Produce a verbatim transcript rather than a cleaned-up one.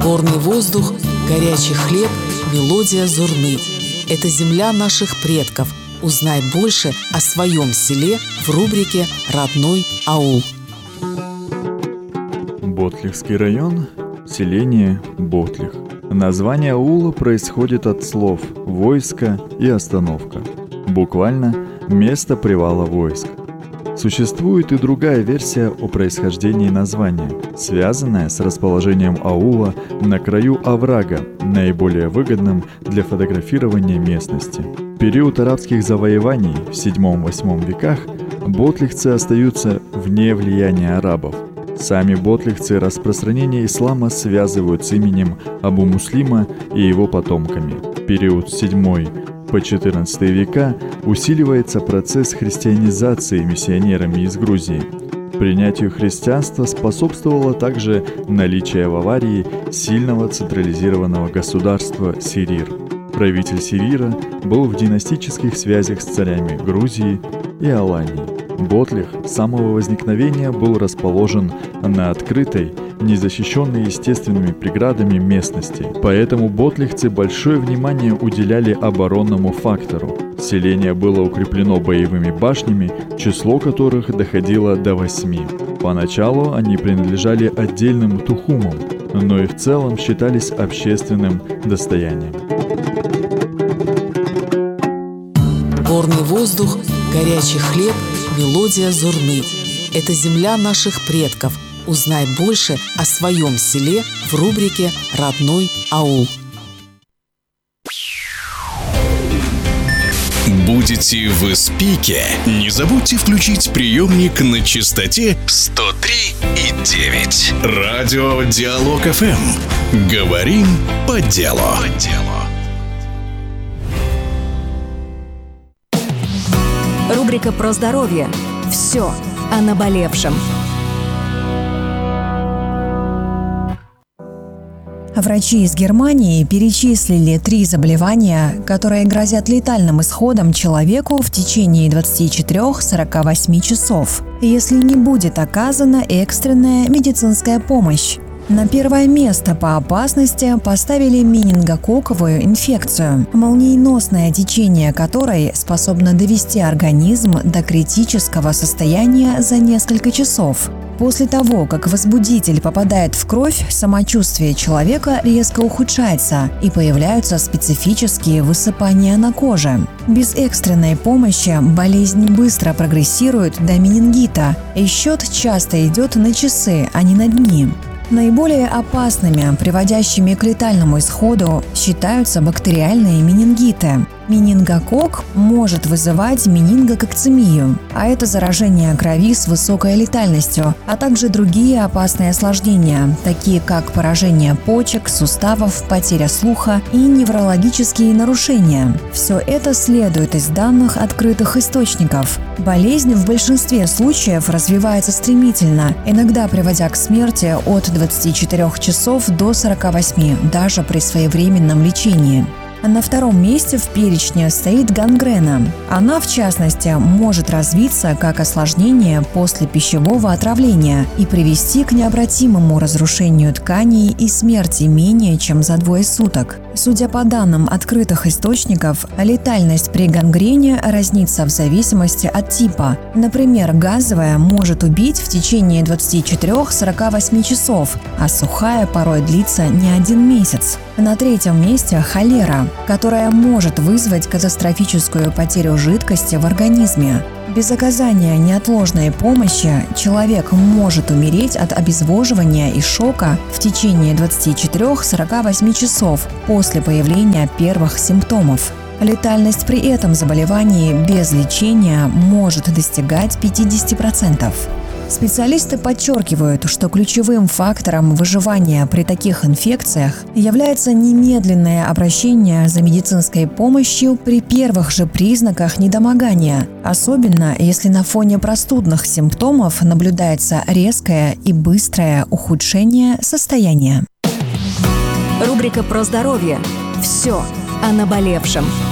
Горный воздух, горячий хлеб, мелодия зурны. Это земля наших предков. Узнай больше о своем селе в рубрике «Родной аул». Ботлихский район, селение Ботлих. Название аула происходит от слов «войско» и «остановка». Буквально «место привала войск». Существует и другая версия о происхождении названия, связанная с расположением аула на краю оврага, наиболее выгодным для фотографирования местности. В период арабских завоеваний в седьмом-восьмом веках ботлихцы остаются вне влияния арабов. Сами ботлихцы распространение ислама связывают с именем Абу-Муслима и его потомками. В период с седьмого по четырнадцатый века усиливается процесс христианизации миссионерами из Грузии. Принятию христианства способствовало также наличие в Аварии сильного централизированного государства Сирир. Правитель Сирира был в династических связях с царями Грузии и Алании. Ботлих с самого возникновения был расположен на открытой, незащищенной естественными преградами местности. Поэтому ботлихцы большое внимание уделяли оборонному фактору. Селение было укреплено боевыми башнями, число которых доходило до восьми. Поначалу они принадлежали отдельным тухумам, но и в целом считались общественным достоянием. Горный воздух, горячий хлеб, мелодия зурны. Это земля наших предков. Узнай больше о своем селе в рубрике «Родной аул». Будете в Испике? Не забудьте включить приемник на частоте сто три и девять. Радио Диалог эф эм. Говорим по делу. Рубрика про здоровье. Все о наболевшем. Врачи из Германии перечислили три заболевания, которые грозят летальным исходом человеку в течение двадцати четырёх — сорока восьми часов, если не будет оказана экстренная медицинская помощь. На первое место по опасности поставили менингококковую инфекцию, молниеносное течение которой способно довести организм до критического состояния за несколько часов. После того, как возбудитель попадает в кровь, самочувствие человека резко ухудшается и появляются специфические высыпания на коже. Без экстренной помощи болезнь быстро прогрессирует до менингита, и счет часто идет на часы, а не на дни. Наиболее опасными, приводящими к летальному исходу, считаются бактериальные менингиты. Менингококк может вызывать менингококцемию, а это заражение крови с высокой летальностью, а также другие опасные осложнения, такие как поражение почек, суставов, потеря слуха и неврологические нарушения. Все это следует из данных открытых источников. Болезнь в большинстве случаев развивается стремительно, иногда приводя к смерти от двадцати четырёх часов до сорока восьми, даже при своевременном лечении. На втором месте в перечне стоит гангрена. Она, в частности, может развиться как осложнение после пищевого отравления и привести к необратимому разрушению тканей и смерти менее чем за двое суток. Судя по данным открытых источников, летальность при гангрене разнится в зависимости от типа. Например, газовая может убить в течение двадцати четырёх — сорока восьми часов, а сухая порой длится не один месяц. На третьем месте холера, которая может вызвать катастрофическую потерю жидкости в организме. Без оказания неотложной помощи человек может умереть от обезвоживания и шока в течение двадцати четырёх — сорока восьми часов после появления первых симптомов. Летальность при этом заболевании без лечения может достигать пятидесяти процентов. Специалисты подчеркивают, что ключевым фактором выживания при таких инфекциях является немедленное обращение за медицинской помощью при первых же признаках недомогания, особенно если на фоне простудных симптомов наблюдается резкое и быстрое ухудшение состояния. Рубрика про здоровье. Все о наболевшем.